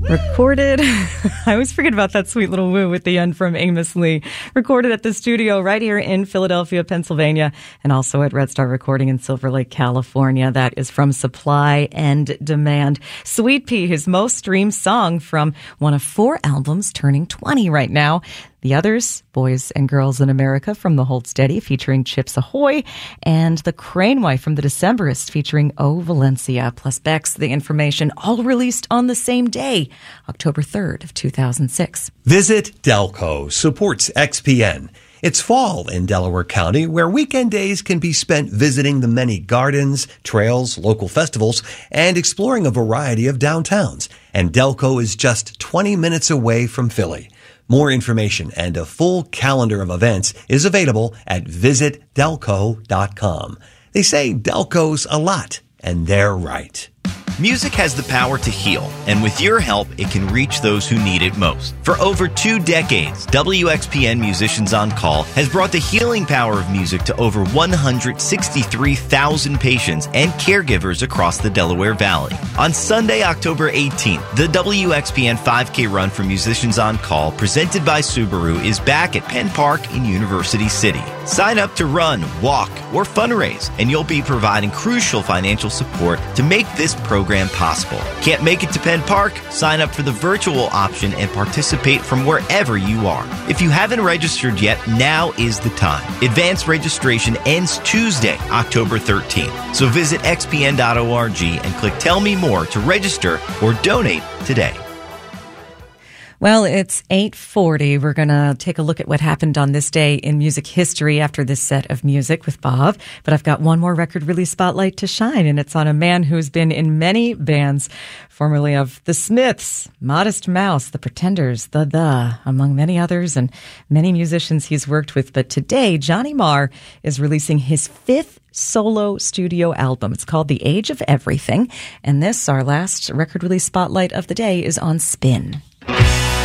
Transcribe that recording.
Recorded, I always forget about that sweet little woo at the end from Amos Lee. Recorded at the studio right here in Philadelphia, Pennsylvania, and also at Red Star Recording in Silver Lake, California. That is from Supply and Demand. Sweet Pea, his most streamed song from one of 4 albums turning 20 right now. The others, Boys and Girls in America from the Hold Steady featuring Chips Ahoy, and The Crane Wife from the Decemberists featuring O Valencia, plus Beck's The Information, all released on the same day, October 3rd of 2006. Visit Delco supports XPN. It's fall in Delaware County, where weekend days can be spent visiting the many gardens, trails, local festivals, and exploring a variety of downtowns. And Delco is just 20 minutes away from Philly. More information and a full calendar of events is available at visitdelco.com. They say Delco's a lot, and they're right. Music has the power to heal, and with your help, it can reach those who need it most. For over 2 decades, WXPN Musicians on Call has brought the healing power of music to over 163,000 patients and caregivers across the Delaware Valley. On Sunday, October 18th, the WXPN 5K Run for Musicians on Call, presented by Subaru, is back at Penn Park in University City. Sign up to run, walk, or fundraise, and you'll be providing crucial financial support to make this program possible. Can't make it to Penn Park? Sign up for the virtual option and participate from wherever you are. If you haven't registered yet, now is the time. Advanced registration ends Tuesday, October 13th. So visit xpn.org and click Tell Me More to register or donate today. Well, it's 8:40. We're going to take a look at what happened on this day in music history after this set of music with Bob. But I've got one more record release spotlight to shine, and it's on a man who's been in many bands, formerly of The Smiths, Modest Mouse, The Pretenders, among many others, and many musicians he's worked with. But today, Johnny Marr is releasing his 5th solo studio album. It's called The Age of Everything. And this, our last record release spotlight of the day, is on Spin.